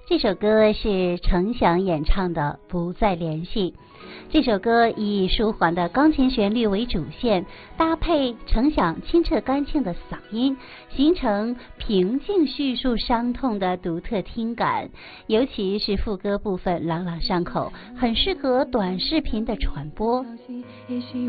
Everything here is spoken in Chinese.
这首歌是程响演唱的《不再联系》。这首歌以舒缓的钢琴旋律为主线，搭配程响清澈干净的嗓音，形成平静叙述伤痛的独特听感。尤其是副歌部分朗朗上口，很适合短视频的传播。